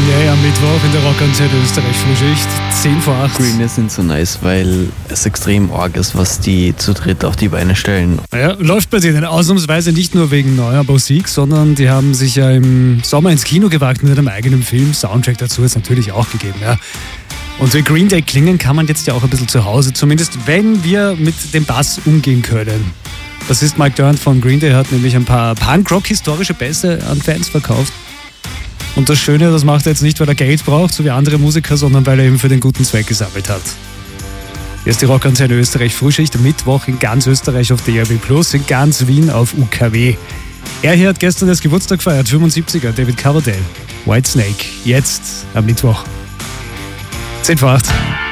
Green Day am Mittwoch in der Rockantenne Österreich Frühschicht, 10 vor 8. Green Day sind so nice, weil es extrem arg ist, was die zu dritt auf die Beine stellen. Ja, läuft bei denen ausnahmsweise nicht nur wegen neuer Musik, sondern die haben sich ja im Sommer ins Kino gewagt mit einem eigenen Film. Soundtrack dazu ist natürlich auch gegeben, ja. Und wie Green Day klingen, kann man jetzt ja auch ein bisschen zu Hause, zumindest wenn wir mit dem Bass umgehen können. Bassist Mike Dirnt von Green Day hat nämlich ein paar Punk-Rock-historische Bässe an Fans verkauft. Und das Schöne, das macht er jetzt nicht, weil er Geld braucht, so wie andere Musiker, sondern weil er eben für den guten Zweck gesammelt hat. Hier ist die Rockantenne Österreich Frühschicht, Mittwoch in ganz Österreich auf DRB+, in ganz Wien auf UKW. Er hier hat gestern das Geburtstag gefeiert, 75er, David Coverdale, Whitesnake, jetzt am Mittwoch. 10 vor 8.